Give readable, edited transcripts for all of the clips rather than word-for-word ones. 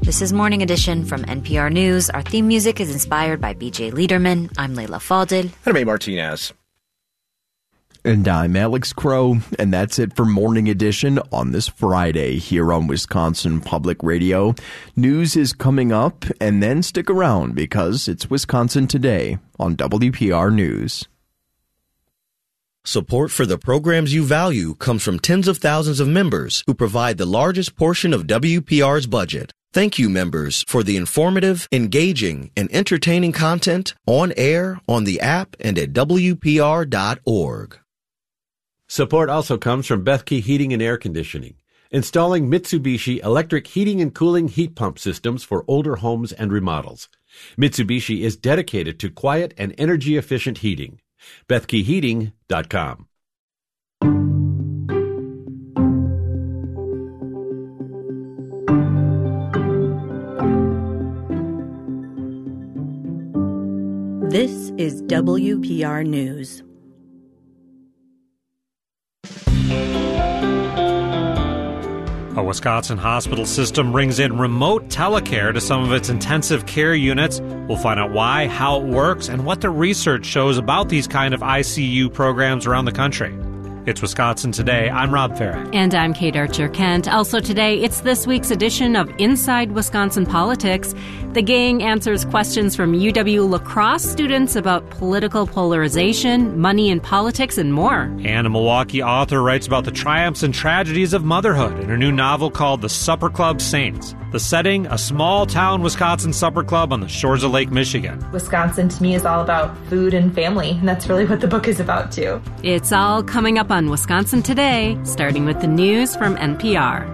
This is Morning Edition from NPR News. Our theme music is inspired by BJ Liederman. I'm Leila Fadel. And I'm A. Martinez. And I'm Alex Crow, and that's it for Morning Edition on this Friday here on Wisconsin Public Radio. News is coming up, and then stick around because it's Wisconsin Today on WPR News. Support for the programs you value comes from tens of thousands of members who provide the largest portion of WPR's budget. Thank you, members, for the informative, engaging, and entertaining content on air, on the app, and at WPR.org. Support also comes from Bethke Heating and Air Conditioning, installing Mitsubishi electric heating and cooling heat pump systems for older homes and remodels. Mitsubishi is dedicated to quiet and energy-efficient heating. BethkeHeating.com. This is WPR News. A Wisconsin hospital system brings in remote telecare to some of its intensive care units. We'll find out why, how it works, and what the research shows about these kind of ICU programs around the country. It's Wisconsin Today. I'm Rob Farah. And I'm Kate Archer-Kent. Also today, it's this week's edition of Inside Wisconsin Politics. The gang answers questions from UW La Crosse students about political polarization, money in politics, and more. And a Milwaukee author writes about the triumphs and tragedies of motherhood in her new novel called The Supper Club Saints. The setting, a small-town Wisconsin supper club on the shores of Lake Michigan. Wisconsin, to me, is all about food and family, and that's really what the book is about, too. It's all coming up on Wisconsin Today, starting with the news from NPR.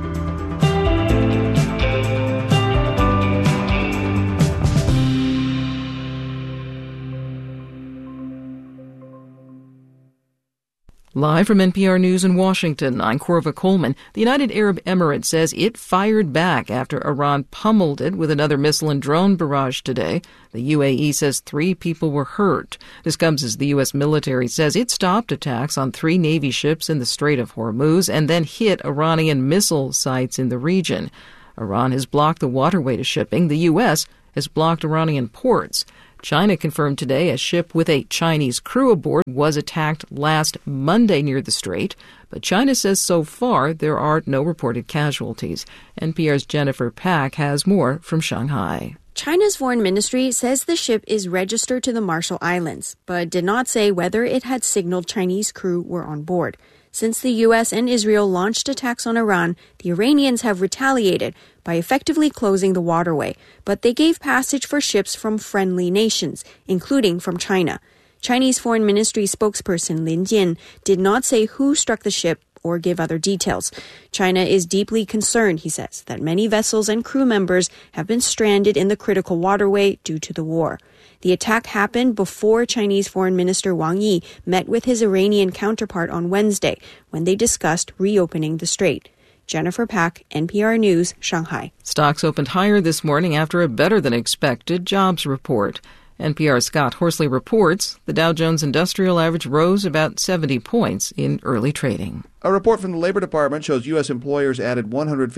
Live from NPR News in Washington, I'm Corva Coleman. The United Arab Emirates says it fired back after Iran pummeled it with another missile and drone barrage today. The UAE says 3 people were hurt. This comes as the U.S. military says it stopped attacks on 3 Navy ships in the Strait of Hormuz and then hit Iranian missile sites in the region. Iran has blocked the waterway to shipping. The U.S. has blocked Iranian ports. China confirmed today a ship with a Chinese crew aboard was attacked last Monday near the strait, but China says so far there are no reported casualties. NPR's Jennifer Pack has more from Shanghai. China's foreign ministry says the ship is registered to the Marshall Islands, but did not say whether it had signaled Chinese crew were on board. Since the U.S. and Israel launched attacks on Iran, the Iranians have retaliated by effectively closing the waterway, but they gave passage for ships from friendly nations, including from China. Chinese Foreign Ministry spokesperson Lin Jian did not say who struck the ship or give other details. China is deeply concerned, he says, that many vessels and crew members have been stranded in the critical waterway due to the war. The attack happened before Chinese Foreign Minister Wang Yi met with his Iranian counterpart on Wednesday when they discussed reopening the strait. Jennifer Pack, NPR News, Shanghai. Stocks opened higher this morning after a better-than-expected jobs report. NPR's Scott Horsley reports the Dow Jones Industrial Average rose about 70 points in early trading. A report from the Labor Department shows U.S. employers added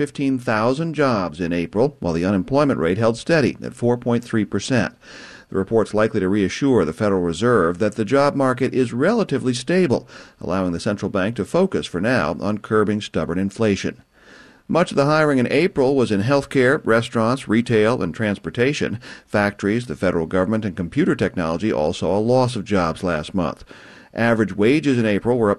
115,000 jobs in April, while the unemployment rate held steady at 4.3%. The report's likely to reassure the Federal Reserve that the job market is relatively stable, allowing the central bank to focus for now on curbing stubborn inflation. Much of the hiring in April was in healthcare, restaurants, retail, and transportation. Factories, the federal government, and computer technology all saw a loss of jobs last month. Average wages in April were up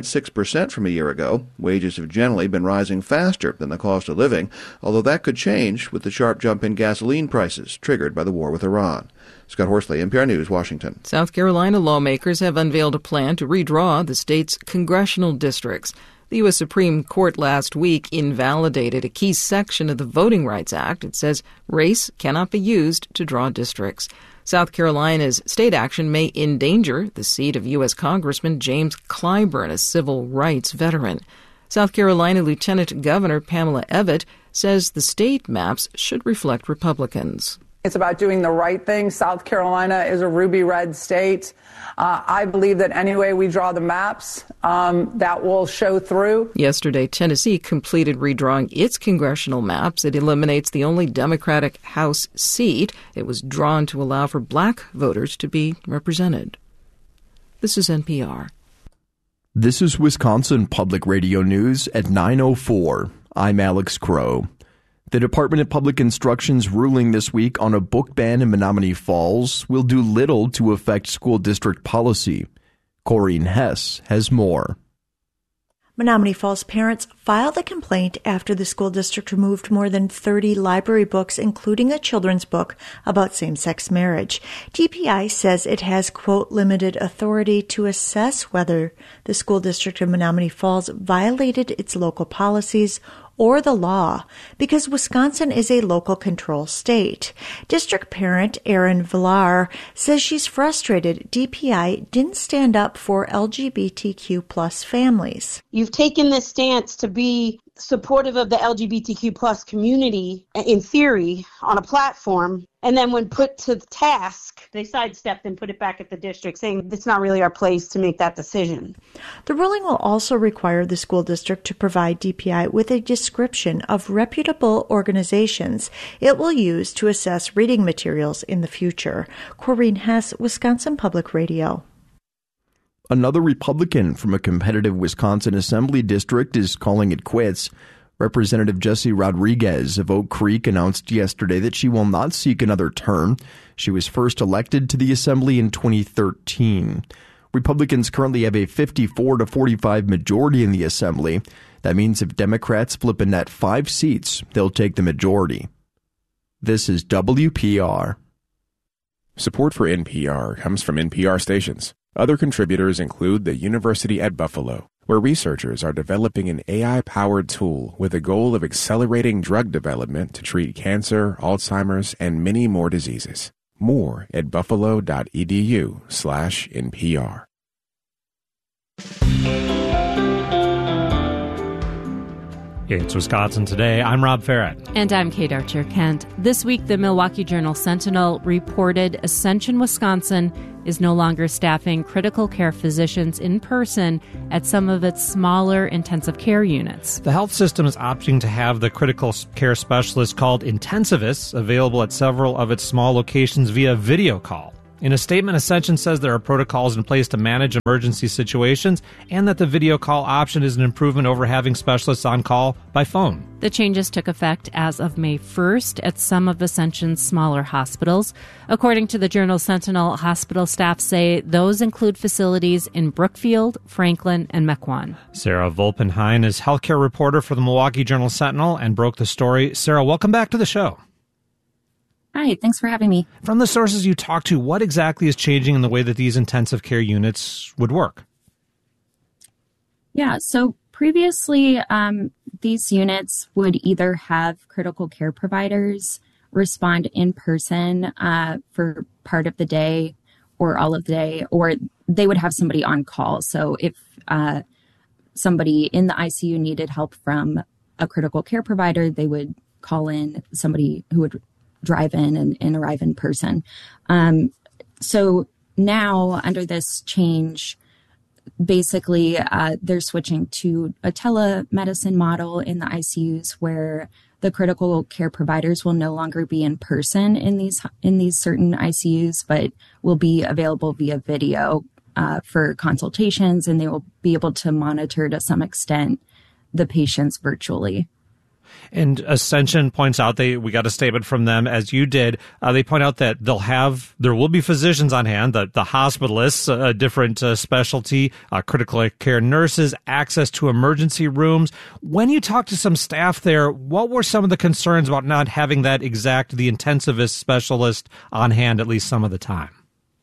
3.6% from a year ago. Wages have generally been rising faster than the cost of living, although that could change with the sharp jump in gasoline prices triggered by the war with Iran. Scott Horsley, NPR News, Washington. South Carolina lawmakers have unveiled a plan to redraw the state's congressional districts. The U.S. Supreme Court last week invalidated a key section of the Voting Rights Act. It says race cannot be used to draw districts. South Carolina's state action may endanger the seat of U.S. Congressman James Clyburn, a civil rights veteran. South Carolina Lieutenant Governor Pamela Evette says the state maps should reflect Republicans. It's about doing the right thing. South Carolina is a ruby red state. I believe that any way we draw the maps, that will show through. Yesterday, Tennessee completed redrawing its congressional maps. It eliminates the only Democratic House seat. It was drawn to allow for black voters to be represented. This is NPR. This is Wisconsin Public Radio News at 9:04. I'm Alex Crow. The Department of Public Instruction's ruling this week on a book ban in Menomonee Falls will do little to affect school district policy. Corrine Hess has more. Menomonee Falls parents filed a complaint after the school district removed more than 30 library books, including a children's book about same-sex marriage. DPI says it has, quote, limited authority to assess whether the school district of Menomonee Falls violated its local policies or the law, because Wisconsin is a local control state. District parent Erin Villar says she's frustrated DPI didn't stand up for LGBTQ plus families. You've taken this stance to be supportive of the LGBTQ plus community, in theory, on a platform, and then when put to the task, they sidestepped and put it back at the district, saying it's not really our place to make that decision. The ruling will also require the school district to provide DPI with a description of reputable organizations it will use to assess reading materials in the future. Corrine Hess, Wisconsin Public Radio. Another Republican from a competitive Wisconsin Assembly district is calling it quits. Representative Jessie Rodriguez of Oak Creek announced yesterday that she will not seek another term. She was first elected to the Assembly in 2013. Republicans currently have a 54-45 majority in the Assembly. That means if Democrats flip a net 5 seats, they'll take the majority. This is WPR. Support for NPR comes from NPR stations. Other contributors include the University at Buffalo, where researchers are developing an AI-powered tool with the goal of accelerating drug development to treat cancer, Alzheimer's, and many more diseases. More at buffalo.edu/NPR. It's Wisconsin Today. I'm Rob Farrett. And I'm Kate Archer-Kent. This week, the Milwaukee Journal-Sentinel reported Ascension, Wisconsin is no longer staffing critical care physicians in person at some of its smaller intensive care units. The health system is opting to have the critical care specialists called intensivists available at several of its small locations via video call. In a statement, Ascension says there are protocols in place to manage emergency situations and that the video call option is an improvement over having specialists on call by phone. The changes took effect as of May 1st at some of Ascension's smaller hospitals. According to the Journal-Sentinel, hospital staff say those include facilities in Brookfield, Franklin, and Mequon. Sarah Volpenheim is healthcare reporter for the Milwaukee Journal-Sentinel and broke the story. Sarah, welcome back to the show. Hi, thanks for having me. From the sources you talked to, what exactly is changing in the way that these intensive care units would work? Yeah, so previously, these units would either have critical care providers respond in person for part of the day or all of the day, or they would have somebody on call. So if somebody in the ICU needed help from a critical care provider, they would call in somebody who would drive in and arrive in person. So now, under this change, basically, they're switching to a telemedicine model in the ICUs where the critical care providers will no longer be in person in these certain ICUs, but will be available via video for consultations, and they will be able to monitor to some extent the patients virtually. And Ascension points out, we got a statement from them, as you did. They point out that there will be physicians on hand, the hospitalists, a different specialty, critical care nurses, access to emergency rooms. When you talked to some staff there, what were some of the concerns about not having the intensivist specialist on hand at least some of the time?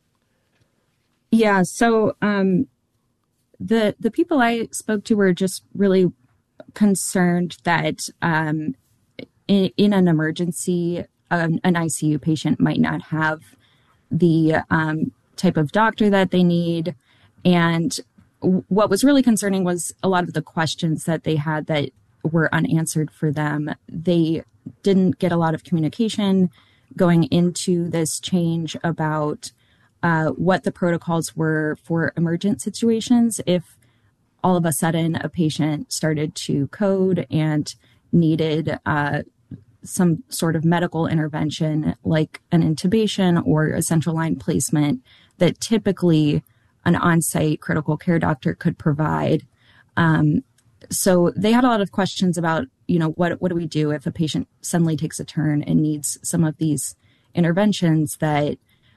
Yeah, so the people I spoke to were just really concerned that in an emergency, an ICU patient might not have the type of doctor that they need. And what was really concerning was a lot of the questions that they had that were unanswered for them. They didn't get a lot of communication going into this change about what the protocols were for emergent situations if all of a sudden a patient started to code and needed some sort of medical intervention like an intubation or a central line placement that typically an on-site critical care doctor could provide. So they had a lot of questions about, what do we do if a patient suddenly takes a turn and needs some of these interventions that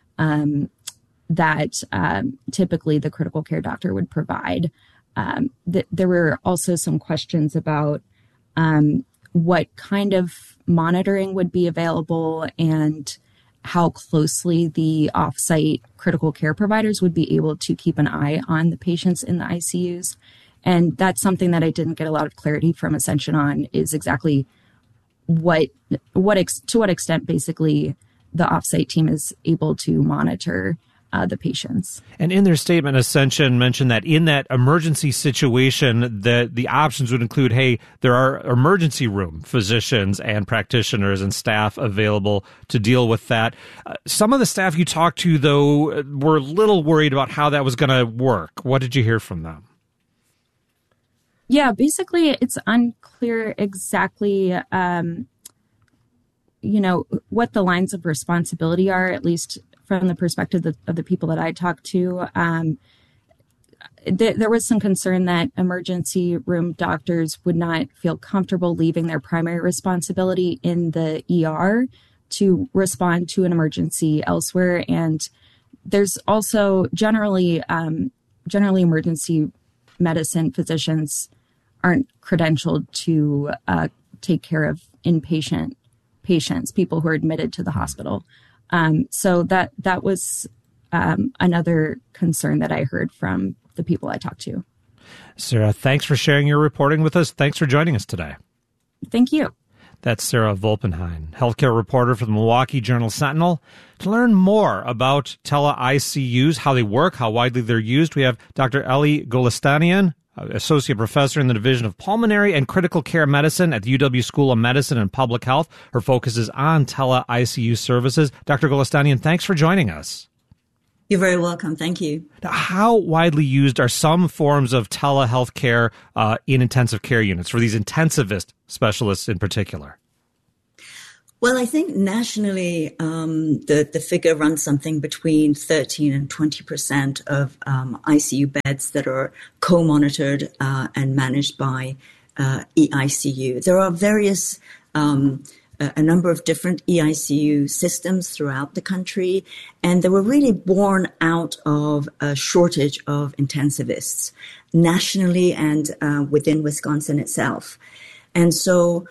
typically the critical care doctor would provide. There were also some questions about what kind of monitoring would be available and how closely the off-site critical care providers would be able to keep an eye on the patients in the ICUs. And that's something that I didn't get a lot of clarity from Ascension on, is exactly to what extent basically the off-site team is able to monitor the patients. And in their statement, Ascension mentioned that in that emergency situation, that the options would include, hey, there are emergency room physicians and practitioners and staff available to deal with that. Some of the staff you talked to, though, were a little worried about how that was going to work. What did you hear from them? Yeah, basically, it's unclear exactly, what the lines of responsibility are, at least from the perspective of the people that I talked to. There was some concern that emergency room doctors would not feel comfortable leaving their primary responsibility in the ER to respond to an emergency elsewhere. And there's also generally emergency medicine physicians aren't credentialed to take care of inpatient patients, people who are admitted to the hospital. So that was another concern that I heard from the people I talked to. Sarah, thanks for sharing your reporting with us. Thanks for joining us today. Thank you. That's Sarah Volpenheim, healthcare reporter for the Milwaukee Journal-Sentinel. To learn more about tele-ICUs, how they work, how widely they're used, we have Dr. Ellie Golestanian, Associate Professor in the Division of Pulmonary and Critical Care Medicine at the UW School of Medicine and Public Health. Her focus is on tele-ICU services. Dr. Golestanian, thanks for joining us. You're very welcome. Thank you. Now, how widely used are some forms of telehealth care in intensive care units for these intensivist specialists in particular? Well, I think nationally, the figure runs something between 13 and 20% of ICU beds that are co-monitored and managed by EICU. There are various, a number of different EICU systems throughout the country, and they were really born out of a shortage of intensivists nationally and within Wisconsin itself. And so,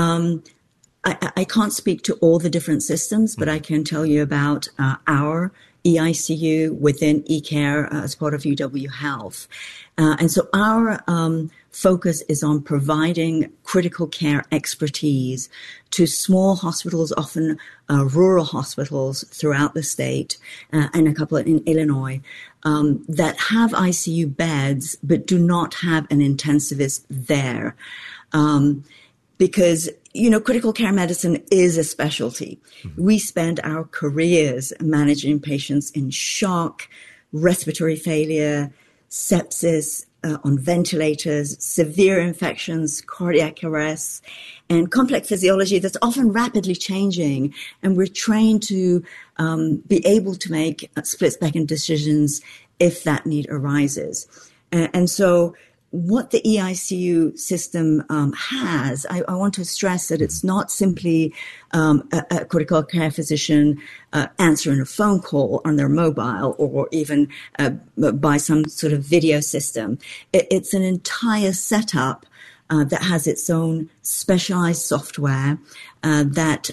I can't speak to all the different systems, but I can tell you about our EICU within eCare as part of UW Health. And so our focus is on providing critical care expertise to small hospitals, often rural hospitals throughout the state, and a couple in Illinois, that have ICU beds but do not have an intensivist there. Because, critical care medicine is a specialty. Mm-hmm. We spend our careers managing patients in shock, respiratory failure, sepsis, on ventilators, severe infections, cardiac arrests, and complex physiology that's often rapidly changing. And we're trained to be able to make split-second decisions if that need arises. And so what the EICU system has, I want to stress that it's not simply a critical care physician answering a phone call on their mobile or even by some sort of video system. It's an entire setup that has its own specialized software that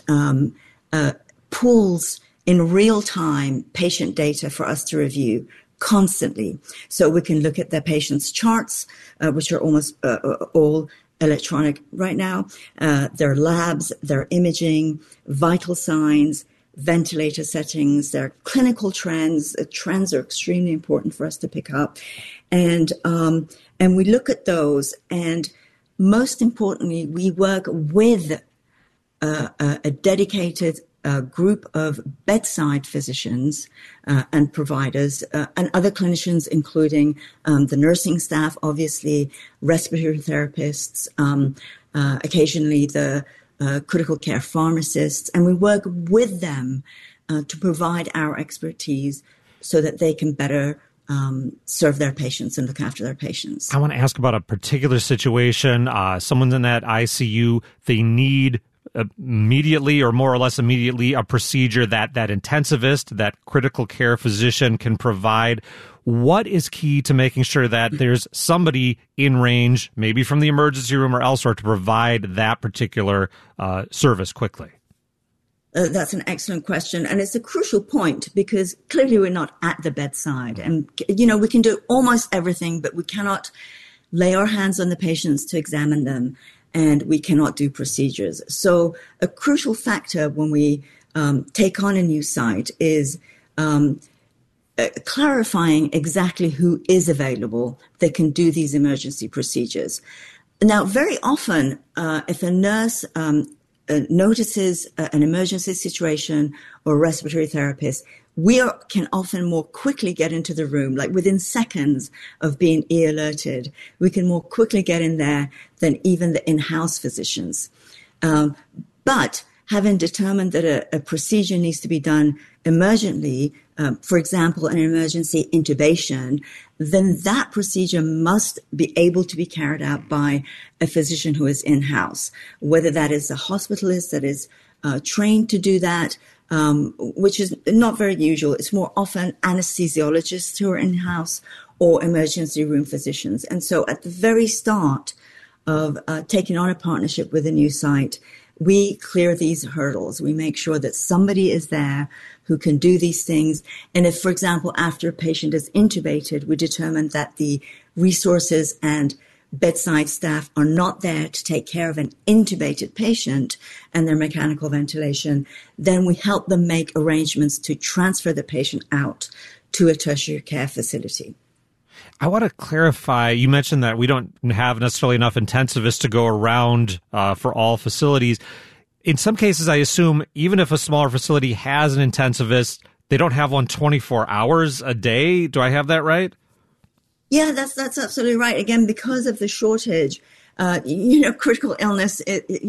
pulls in real time patient data for us to review constantly. So we can look at their patients' charts, which are almost all electronic right now, their labs, their imaging, vital signs, ventilator settings, their clinical trends. Trends are extremely important for us to pick up. And we look at those, and most importantly, we work with a dedicated a group of bedside physicians and providers and other clinicians, including the nursing staff, obviously respiratory therapists, occasionally the critical care pharmacists, and we work with them to provide our expertise so that they can better serve their patients and look after their patients. I want to ask about a particular situation. Someone's in that ICU. They need immediately or more or less immediately a procedure that intensivist, that critical care physician can provide. What is key to making sure that there's somebody in range, maybe from the emergency room or elsewhere, to provide that particular service quickly? That's an excellent question. And it's a crucial point because clearly we're not at the bedside. And, we can do almost everything, but we cannot lay our hands on the patients to examine them, and we cannot do procedures. So a crucial factor when we take on a new site is clarifying exactly who is available that can do these emergency procedures. Now, very often, if a nurse notices an emergency situation or a respiratory therapist, we can often more quickly get into the room, like within seconds of being e-alerted. We can more quickly get in there than even the in-house physicians. But having determined that a procedure needs to be done emergently, for example, an emergency intubation, then that procedure must be able to be carried out by a physician who is in-house, whether that is a hospitalist that is trained to do that, which is not very usual. It's more often anesthesiologists who are in-house or emergency room physicians. And so at the very start of taking on a partnership with a new site, we clear these hurdles. We make sure that somebody is there who can do these things. And if, for example, after a patient is intubated, we determine that the resources and bedside staff are not there to take care of an intubated patient and their mechanical ventilation, then we help them make arrangements to transfer the patient out to a tertiary care facility. I want to clarify, you mentioned that we don't have necessarily enough intensivists to go around for all facilities. In some cases, I assume even if a smaller facility has an intensivist, they don't have one 24 hours a day. Do I have that right? Yeah, that's absolutely right. Again, because of the shortage, critical illness,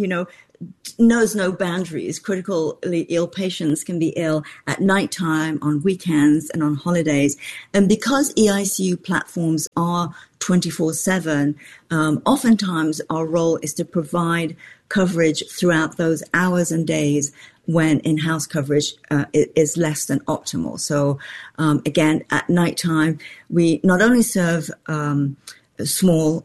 knows no boundaries. Critically ill patients can be ill at nighttime, on weekends, and on holidays. And because EICU platforms are 24/7, oftentimes our role is to provide coverage throughout those hours and days when in-house coverage is less than optimal. So again, at nighttime, we not only serve small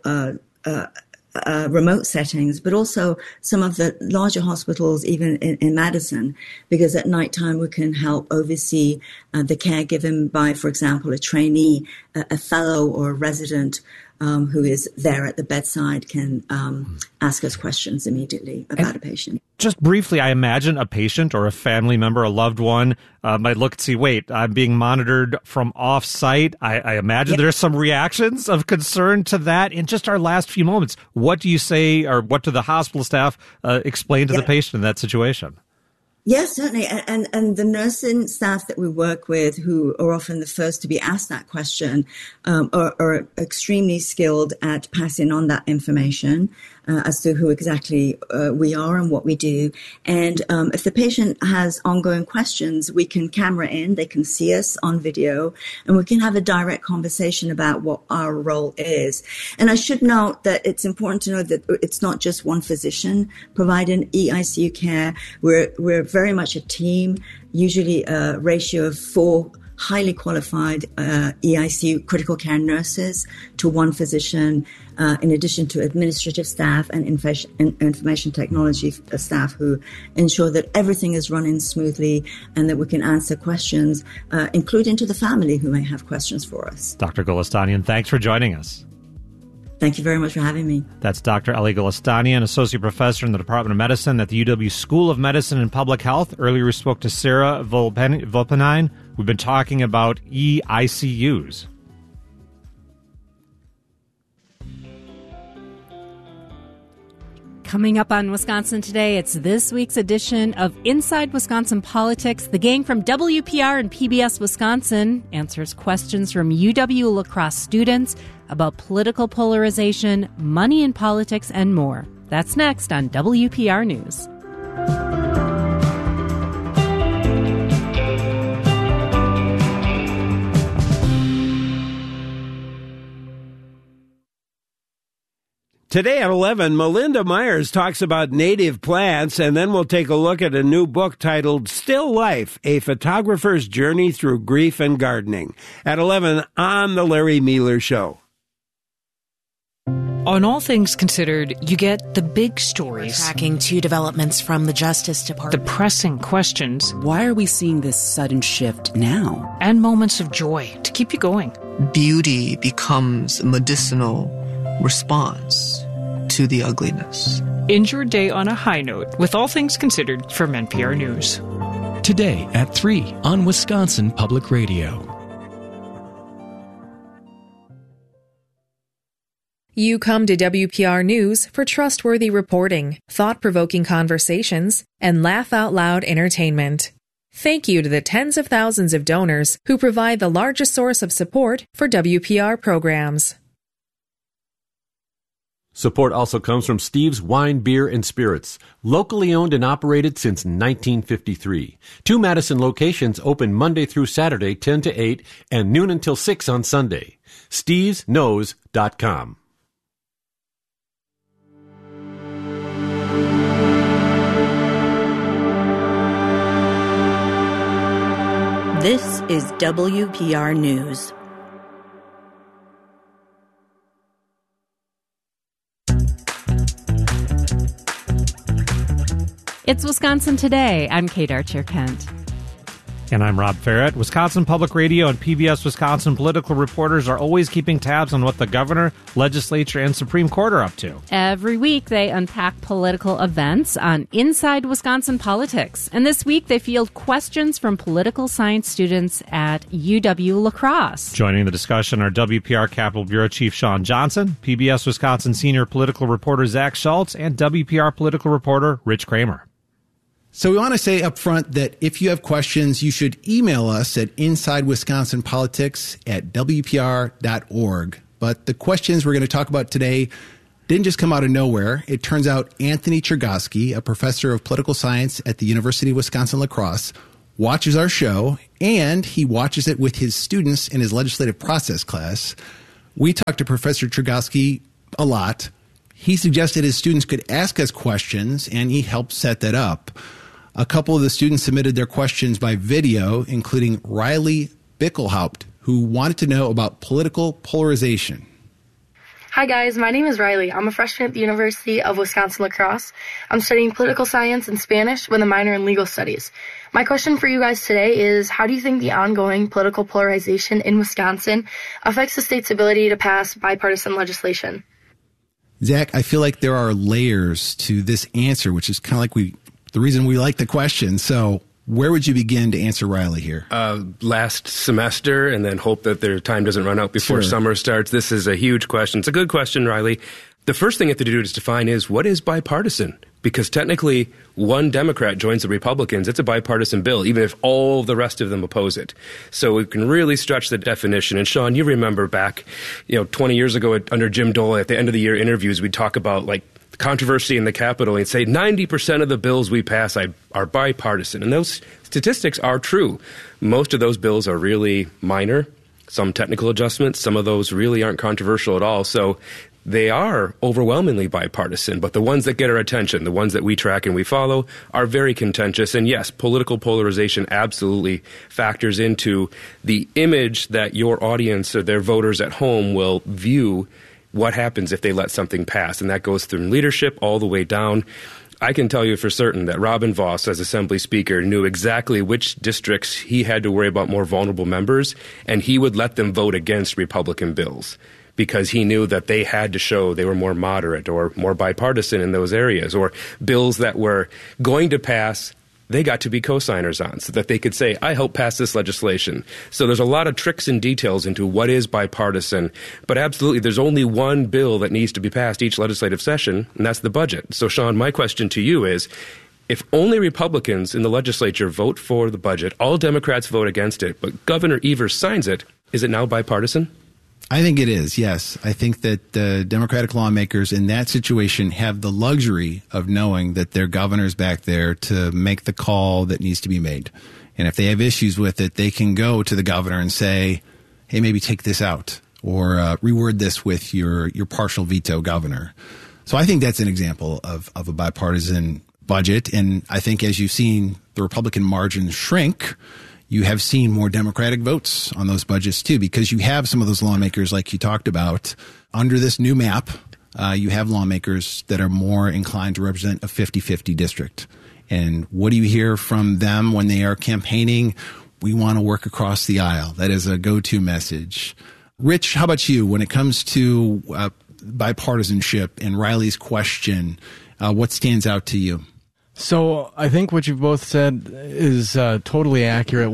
remote settings, but also some of the larger hospitals, even in Madison, because at nighttime we can help oversee the care given by, for example, a trainee, a fellow or a resident who is there at the bedside can ask us questions immediately about a patient. Just briefly, I imagine a patient or a family member, a loved one, might look and see, wait, I'm being monitored from off-site. I imagine there's some reactions of concern to that. In just our last few moments, what do you say, or what do the hospital staff explain to the patient in that situation? Yes, certainly. And the nursing staff that we work with, who are often the first to be asked that question, are extremely skilled at passing on that information as to who exactly we are and what we do. And if the patient has ongoing questions, we can camera in, they can see us on video, and we can have a direct conversation about what our role is. And I should note that it's important to know that it's not just one physician providing EICU care. We're very much a team, usually a ratio of 4 highly qualified EICU critical care nurses to one physician, in addition to administrative staff and information technology staff who ensure that everything is running smoothly and that we can answer questions, including to the family who may have questions for us. Dr. Golestanian, thanks for joining us. Thank you very much for having me. That's Dr. Ellie Golestanian, Associate Professor in the Department of Medicine at the UW School of Medicine and Public Health. Earlier we spoke to Sarah Volpenine. We've been talking about EICUs. Coming up on Wisconsin Today, it's this week's edition of Inside Wisconsin Politics. The gang from WPR and PBS Wisconsin answers questions from UW La Crosse students about political polarization, money in politics, and more. That's next on WPR News. Today at 11, Melinda Myers talks about native plants, and then we'll take a look at a new book titled Still Life, A Photographer's Journey Through Grief and Gardening. At 11 on The Larry Mealer Show. On All Things Considered, you get the big stories. We're tracking 2 developments from the Justice Department. The pressing questions. Why are we seeing this sudden shift now? And moments of joy to keep you going. Beauty becomes a medicinal response to the ugliness. End your day on a high note with All Things Considered from NPR News. Today at 3 on Wisconsin Public Radio. You come to WPR News for trustworthy reporting, thought-provoking conversations, and laugh-out-loud entertainment. Thank you to the tens of thousands of donors who provide the largest source of support for WPR programs. Support also comes from Steve's Wine, Beer, and Spirits, locally owned and operated since 1953. 2 Madison locations open Monday through Saturday, 10 to 8, and noon until 6 on Sunday. StevesKnows.com. This is WPR News. It's Wisconsin Today. I'm Kate Archer-Kent. And I'm Rob Farrett. Wisconsin Public Radio and PBS Wisconsin political reporters are always keeping tabs on what the governor, legislature, and Supreme Court are up to. Every week, they unpack political events on Inside Wisconsin Politics. And this week, they field questions from political science students at UW La Crosse. Joining the discussion are WPR Capitol Bureau Chief Sean Johnson, PBS Wisconsin senior political reporter Zach Schultz, and WPR political reporter Rich Kramer. So we want to say up front that if you have questions, you should email us at insidewisconsinpolitics@wpr.org. But the questions we're going to talk about today didn't just come out of nowhere. It turns out Anthony Chergosky, a professor of political science at the University of Wisconsin-La Crosse, watches our show, and he watches it with his students in his legislative process class. We talked to Professor Chergosky a lot. He suggested his students could ask us questions, and he helped set that up. A couple of the students submitted their questions by video, including Riley Bickelhaupt, who wanted to know about political polarization. Hi guys, my name is Riley. I'm a freshman at the University of Wisconsin-La Crosse. I'm studying political science and Spanish with a minor in legal studies. My question for you guys today is, how do you think the ongoing political polarization in Wisconsin affects the state's ability to pass bipartisan legislation? Zach, I feel like there are layers to this answer, which is kind of like the reason we like the question. So where would you begin to answer Riley here? Last semester, and then hope that their time doesn't run out before summer starts. This is a huge question. It's a good question, Riley. The first thing you have to do to define is, what is bipartisan? Because technically, one Democrat joins the Republicans. It's a bipartisan bill, even if all the rest of them oppose it. So we can really stretch the definition. And Sean, you remember back, 20 years ago under Jim Dole, at the end of the year interviews, we'd talk about controversy in the Capitol and say 90% of the bills we pass are bipartisan. And those statistics are true. Most of those bills are really minor, some technical adjustments. Some of those really aren't controversial at all. So they are overwhelmingly bipartisan, but the ones that get our attention, the ones that we track and we follow, are very contentious. And yes, political polarization absolutely factors into the image that your audience or their voters at home will view what happens if they let something pass. And that goes through leadership all the way down. I can tell you for certain that Robin Vos, as Assembly Speaker, knew exactly which districts he had to worry about more vulnerable members, and he would let them vote against Republican bills, because he knew that they had to show they were more moderate or more bipartisan in those areas, or bills that were going to pass they got to be co-signers on so that they could say, I helped pass this legislation. So there's a lot of tricks and details into what is bipartisan. But absolutely, there's only one bill that needs to be passed each legislative session, and that's the budget. So, Sean, my question to you is, if only Republicans in the legislature vote for the budget, all Democrats vote against it, but Governor Evers signs it, is it now bipartisan? I think it is, yes. I think that the Democratic lawmakers in that situation have the luxury of knowing that their governor's back there to make the call that needs to be made. And if they have issues with it, they can go to the governor and say, hey, maybe take this out or reword this with your partial veto, governor. So I think that's an example of a bipartisan budget. And I think as you've seen the Republican margin shrink, you have seen more Democratic votes on those budgets, too, because you have some of those lawmakers, like you talked about, under this new map. You have lawmakers that are more inclined to represent a 50-50 district. And what do you hear from them when they are campaigning? We want to work across the aisle. That is a go-to message. Rich, how about you? When it comes to bipartisanship and Riley's question, what stands out to you? So I think what you've both said is totally accurate.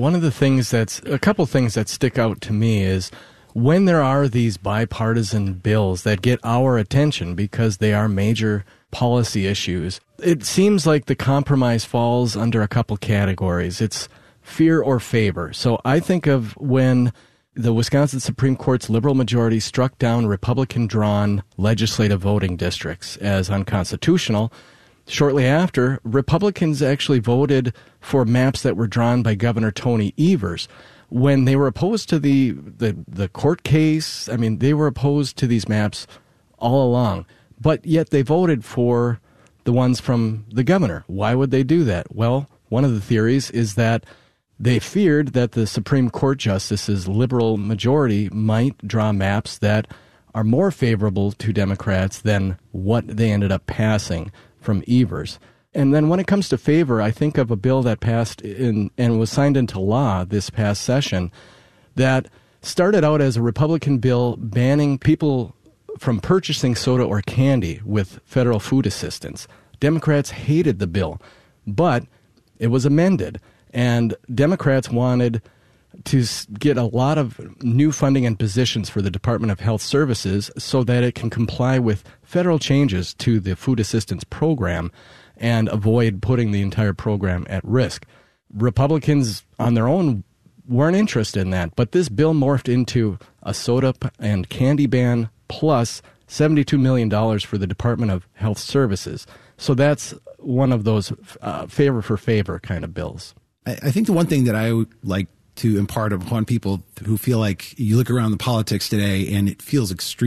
A couple things that stick out to me is when there are these bipartisan bills that get our attention because they are major policy issues, it seems like the compromise falls under a couple categories. It's fear or favor. So I think of when the Wisconsin Supreme Court's liberal majority struck down Republican-drawn legislative voting districts as unconstitutional. Shortly after, Republicans actually voted for maps that were drawn by Governor Tony Evers. When they were opposed to the court case, I mean, they were opposed to these maps all along. But yet they voted for the ones from the governor. Why would they do that? Well, one of the theories is that they feared that the Supreme Court justices' liberal majority might draw maps that are more favorable to Democrats than what they ended up passing from Evers. And then when it comes to favor, I think of a bill that passed and was signed into law this past session that started out as a Republican bill banning people from purchasing soda or candy with federal food assistance. Democrats hated the bill, but it was amended, and Democrats wanted to get a lot of new funding and positions for the Department of Health Services so that it can comply with federal changes to the food assistance program and avoid putting the entire program at risk. Republicans on their own weren't interested in that, but this bill morphed into a soda and candy ban plus $72 million for the Department of Health Services. So that's one of those favor for favor kind of bills. I think the one thing that I would like to impart upon people who feel like you look around the politics today and it feels extreme